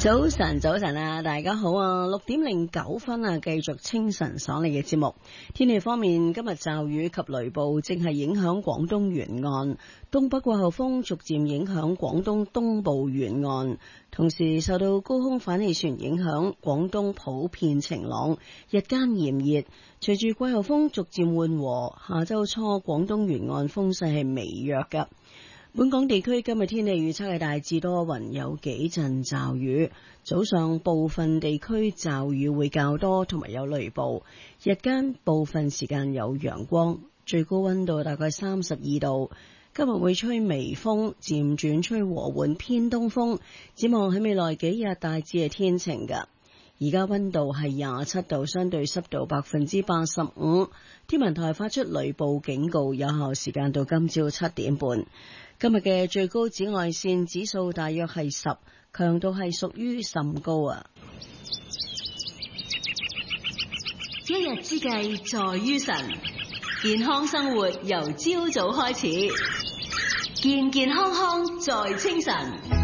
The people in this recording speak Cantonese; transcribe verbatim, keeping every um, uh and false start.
早晨，早晨啊，大家好啊！六點零九分啊，繼續清晨爽利嘅節目。天氣方面，今日驟雨及雷暴正係影響廣東沿岸，東北季候風逐漸影響廣東東部沿岸，同時受到高空反氣旋影響，廣東普遍晴朗，日間炎熱。隨住季候風逐漸緩和，下周初廣東沿岸風勢係微弱㗎。本港地區今日天氣預測係大致多雲，有幾陣驟雨。早上部分地區驟雨會較多，同埋有雷暴。日間部分時間有陽光，最高溫度大概三十二度。今日會吹微風，漸轉吹和緩偏東風。展望喺未來幾日大致係天晴㗎。而家溫度係廿七度，相對濕度百分之八十五。天文台發出雷暴警告，有效時間到今朝七點半。今日嘅最高紫外線指數大約係十，強度係屬於甚高啊！一日之計在於晨，健康生活由朝早開始，健健康康在清晨。